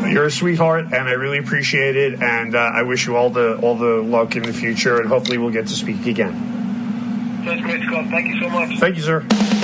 You're a sweetheart, and I really appreciate it. And I wish you all the luck in the future, and hopefully we'll get to speak again. That's great, Scott. Thank you so much. Thank you, sir.